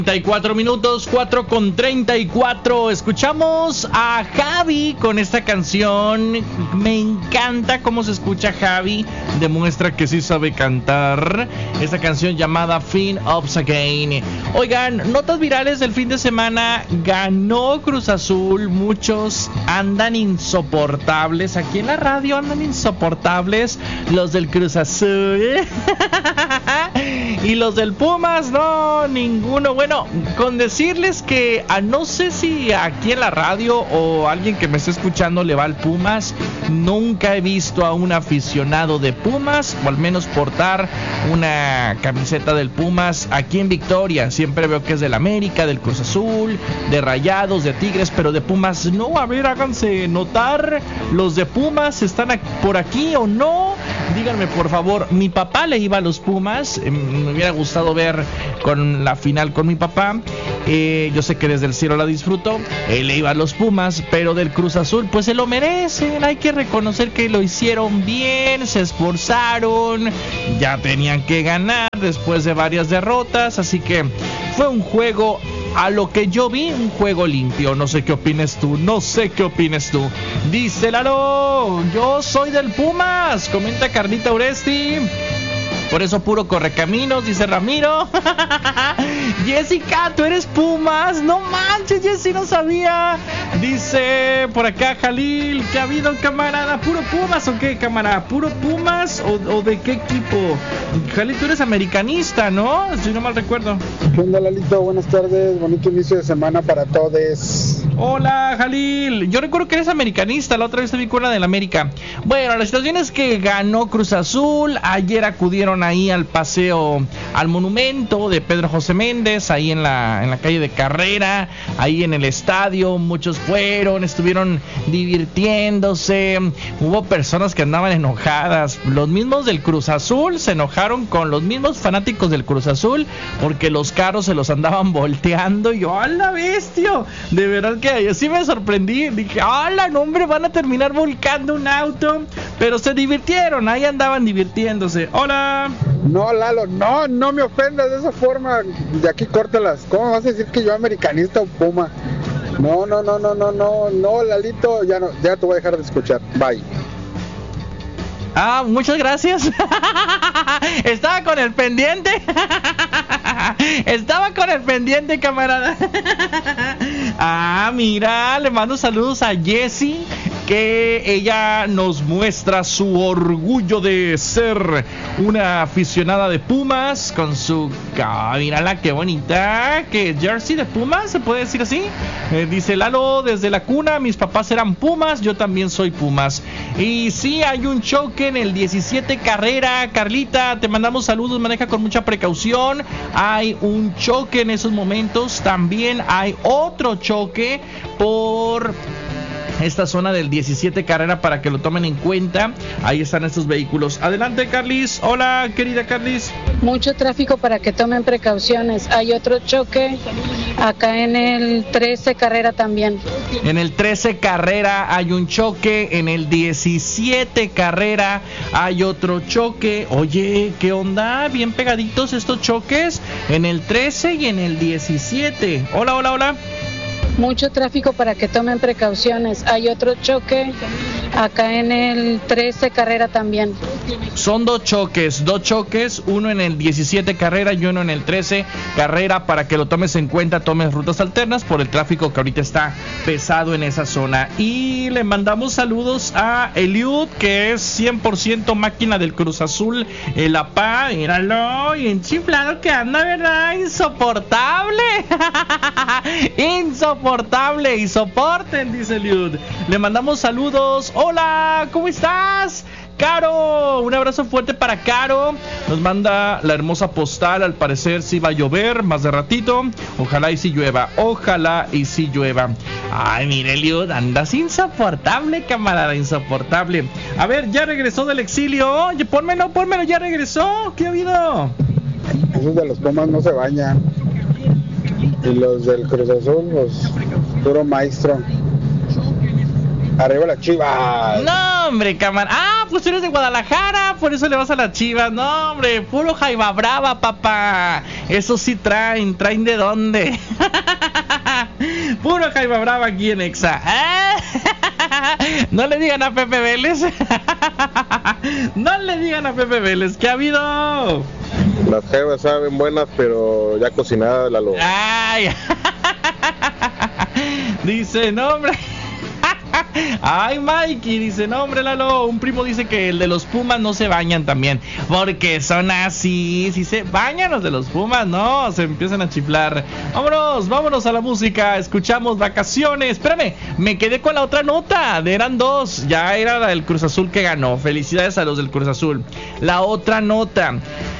34 minutos, 4:34. Escuchamos a Javi con esta canción. Me encanta cómo se escucha Javi. Demuestra que sí sabe cantar. Esta canción llamada Fin Ups Again. Oigan, notas virales del fin de semana. Ganó Cruz Azul. Muchos andan insoportables. Aquí en la radio andan insoportables los del Cruz Azul. Y los del Pumas, no, ninguno. Bueno, con decirles que no sé si aquí en la radio o alguien que me esté escuchando le va al Pumas. Nunca he visto a un aficionado de Pumas, o al menos portar una camiseta del Pumas aquí en Victoria. Siempre veo que es del América, del Cruz Azul, de Rayados, de Tigres, pero de Pumas no. A ver, háganse notar, los de Pumas están por aquí o no. Díganme por favor. Mi papá le iba a los Pumas. Me hubiera gustado ver con la final con mi papá. Yo sé que desde el cielo la disfruto. Él le iba a los Pumas, pero del Cruz Azul pues se lo merecen. Hay que reconocer que lo hicieron bien, se esforzaron, ya tenían que ganar después de varias derrotas, así que fue un juego, a lo que yo vi, un juego limpio. No sé qué opines tú, Dice Lalo, yo soy del Pumas, comenta Carlita Uresti. Por eso puro correcaminos, dice Ramiro. Jessica, ¿tú eres Pumas? No manches, Jessy, no sabía. Dice por acá Jalil, ¿qué ha habido, camarada? ¿Puro Pumas o qué, camarada? ¿Puro Pumas o de qué equipo? Jalil, tú eres americanista, ¿no? Si no mal recuerdo. ¿Qué onda, Lalito? Buenas tardes, bonito inicio de semana para todos. Hola, Jalil. Yo recuerdo que eres americanista, la otra vez te vi con la del América. Bueno, la situación es que ganó Cruz Azul. Ayer acudieron ahí al paseo, al monumento de Pedro José Méndez, ahí en la calle de Carrera, ahí en el estadio. Muchos fueron, estuvieron divirtiéndose. Hubo personas que andaban enojadas. Los mismos del Cruz Azul se enojaron con los mismos fanáticos del Cruz Azul porque los carros se los andaban volteando. Y yo, ¡a la bestia! De verdad que sí me sorprendí. Dije, ¡hala, no, hombre! Van a terminar volcando un auto. Pero se divirtieron, ahí andaban divirtiéndose. ¡Hola! No, Lalo, no me ofendas de esa forma. De aquí córtalas. ¿Cómo vas a decir que yo americanista o Puma? No, Lalito, ya te voy a dejar de escuchar. Bye. Muchas gracias. Estaba con el pendiente, camarada. Mira, le mando saludos a Jessie, que ella nos muestra su orgullo de ser una aficionada de Pumas con su... mírala, qué bonita, que jersey de Pumas, ¿se puede decir así? Dice Lalo, desde la cuna mis papás eran Pumas, yo también soy Pumas. Y sí, hay un choque en el 17 Carrera. Carlita, te mandamos saludos, maneja con mucha precaución. Hay un choque en esos momentos. También hay otro choque por esta zona del 17 Carrera para que lo tomen en cuenta. Ahí están estos vehículos. Adelante, Carlis. Hola, querida Carlis. Mucho tráfico para que tomen precauciones. Hay otro choque acá en el 13 Carrera también. En el 13 Carrera hay un choque. En el 17 Carrera hay otro choque. Oye, ¿qué onda? Bien pegaditos estos choques. En el 13 y en el 17. Hola. Mucho tráfico para que tomen precauciones. Hay otro choque acá en el 13 Carrera también. Son dos choques, uno en el 17 Carrera y uno en el 13 Carrera, para que lo tomes en cuenta, tomes rutas alternas por el tráfico que ahorita está pesado en esa zona. Y le mandamos saludos a Eliud, que es 100% máquina del Cruz Azul, el APA, míralo, y enchiflado que anda, ¿verdad? Insoportable. Insoportable, y soporten, dice Eliud. Le mandamos saludos. Hola, ¿cómo estás? Caro, un abrazo fuerte para Caro. Nos manda la hermosa postal. Al parecer sí va a llover más de ratito. Ojalá y sí llueva. Ay, mire, Eliud, andas insoportable, camarada, insoportable. A ver, ya regresó del exilio. Oye, pónmelo, ya regresó. ¿Qué ha habido? Esos de los Pumas no se bañan. Y los del Cruz Azul, pues, puro maestro. Arriba las Chivas. No, hombre, cámara. Ah, pues eres de Guadalajara, por eso le vas a las Chivas. No, hombre, puro Jaiba Brava, papá. Eso sí traen de dónde. Puro Jaiba Brava aquí en Exa. No le digan a Pepe Vélez. No le digan a Pepe Vélez, ¿qué ha habido? Las jaivas saben buenas, pero ya cocinadas, Lalo. Ay. Dice, no, hombre. Ay, Mikey, dice, no, hombre, Lalo. Un primo dice que el de los Pumas no se bañan también, porque son así. Si se bañan los de los Pumas, no, se empiezan a chiflar. Vámonos a la música. Escuchamos Vacaciones. Espérame, me quedé con la otra nota. Eran dos, ya era la del Cruz Azul que ganó. Felicidades a los del Cruz Azul. La otra nota.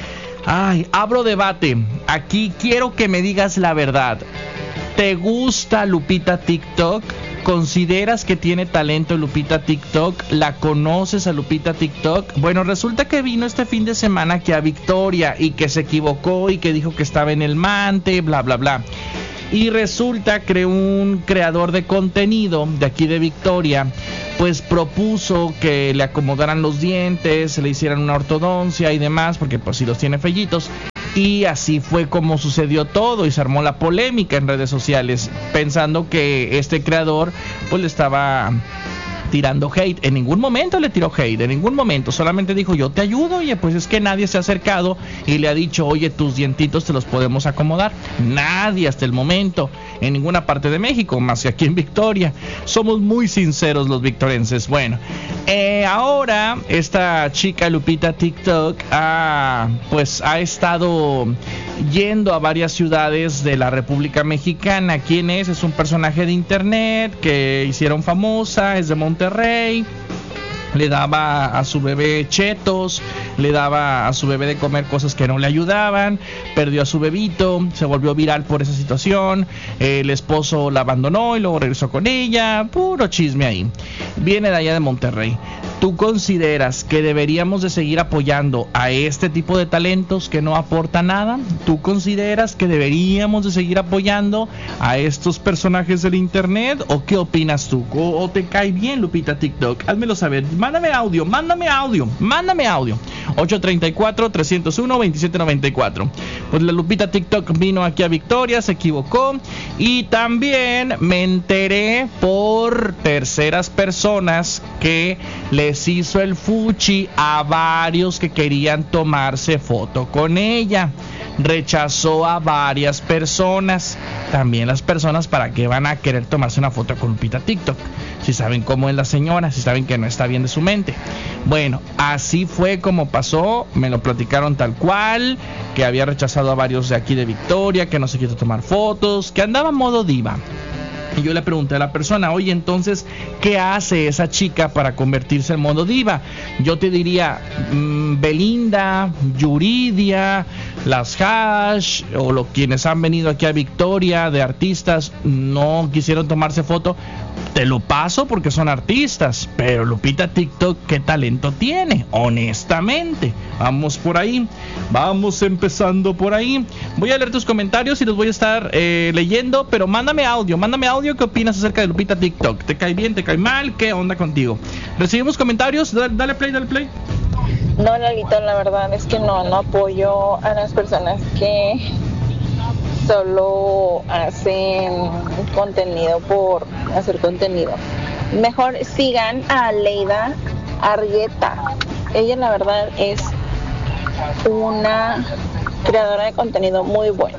Ay, abro debate. Aquí quiero que me digas la verdad. ¿Te gusta Lupita TikTok? ¿Consideras que tiene talento Lupita TikTok? ¿La conoces a Lupita TikTok? Bueno, resulta que vino este fin de semana aquí a Victoria y que se equivocó y que dijo que estaba en el Mante, bla, bla, bla. Y resulta que un creador de contenido de aquí de Victoria pues propuso que le acomodaran los dientes, le hicieran una ortodoncia y demás, porque pues sí los tiene fellitos. Y así fue como sucedió todo y se armó la polémica en redes sociales, pensando que este creador pues le estaba tirando hate. En ningún momento le tiró hate, en ningún momento, solamente dijo yo te ayudo. Oye, pues es que nadie se ha acercado y le ha dicho, oye, tus dientitos te los podemos acomodar. Nadie hasta el momento, en ninguna parte de México, más que aquí en Victoria. Somos muy sinceros los victorenses. Bueno, ahora esta chica Lupita TikTok ha estado yendo a varias ciudades de la República Mexicana. ¿Quién es? Es un personaje de internet que hicieron famosa, es de Monterrey. Le daba a su bebé chetos, le daba a su bebé de comer cosas que no le ayudaban, perdió a su bebito, se volvió viral por esa situación, el esposo la abandonó y luego regresó con ella, puro chisme ahí. Viene de allá de Monterrey. ¿Tú consideras que deberíamos de seguir apoyando a este tipo de talentos que no aporta nada? ¿Tú consideras que deberíamos de seguir apoyando a estos personajes del internet? ¿O qué opinas tú? ¿O te cae bien Lupita TikTok? Házmelo saber. Mándame audio. 834-301-2794. Pues la Lupita TikTok vino aquí a Victoria, se equivocó. Y también me enteré por terceras personas que les hizo el fuchi a varios que querían tomarse foto con ella. Rechazó a varias personas. También las personas, ¿para qué van a querer tomarse una foto con Lupita TikTok? Si saben cómo es la señora, si saben que no está bien de su mente. Bueno, así fue como pasó. Me lo platicaron tal cual, que había rechazado a varios de aquí de Victoria, que no se quiso tomar fotos, que andaba en modo diva. Y yo le pregunté a la persona, oye, entonces, ¿qué hace esa chica para convertirse en modo diva? Yo te diría, Belinda, Yuridia, las Hash, o quienes han venido aquí a Victoria de artistas, no quisieron tomarse foto. Te lo paso porque son artistas, pero Lupita TikTok, ¿qué talento tiene? Honestamente, vamos por ahí, vamos empezando por ahí. Voy a leer tus comentarios y los voy a estar leyendo, pero mándame audio, ¿qué opinas acerca de Lupita TikTok? ¿Te cae bien, te cae mal? ¿Qué onda contigo? ¿Recibimos comentarios? Dale play. No, Lalito, la verdad es que no apoyo a las personas que solo hacen contenido por hacer contenido. Mejor sigan a Leida Argueta. Ella la verdad es una creadora de contenido muy buena.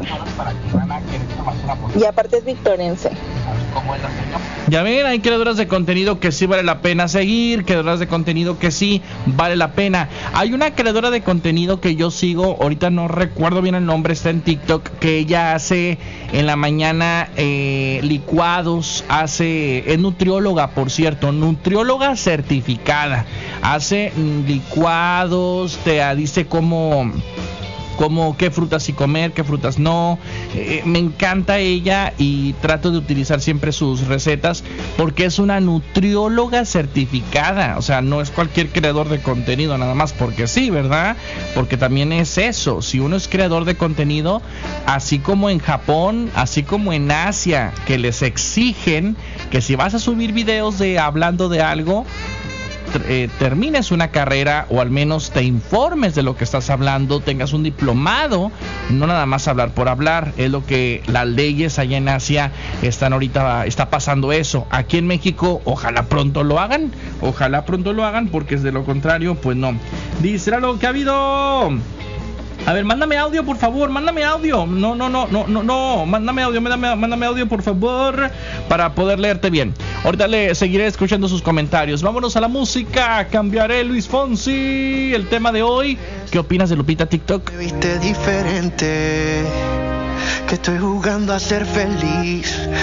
Y aparte es victorense. Ya ven, hay creadoras de contenido que sí vale la pena seguir, creadoras de contenido que sí vale la pena. Hay una creadora de contenido que yo sigo, ahorita no recuerdo bien el nombre, está en TikTok, que ella hace en la mañana licuados, es nutrióloga, por cierto, nutrióloga certificada, hace licuados, te dice cómo como qué frutas sí comer, qué frutas no. Me encanta ella y trato de utilizar siempre sus recetas porque es una nutrióloga certificada. O sea, no es cualquier creador de contenido nada más porque sí, ¿verdad? Porque también es eso. Si uno es creador de contenido, así como en Japón, así como en Asia, que les exigen que si vas a subir videos de hablando de algo, termines una carrera o al menos te informes de lo que estás hablando, tengas un diplomado, no nada más hablar por hablar. Es lo que las leyes allá en Asia está pasando eso. Aquí en México ojalá pronto lo hagan, porque de lo contrario pues no. Dice lo que ha habido. A ver, mándame audio, por favor, mándame audio. No, mándame audio, por favor, para poder leerte bien. Ahorita le seguiré escuchando sus comentarios. Vámonos a la música. Cambiaré Luis Fonsi. El tema de hoy. ¿Qué opinas de Lupita TikTok? Me viste diferente, que estoy jugando a ser feliz.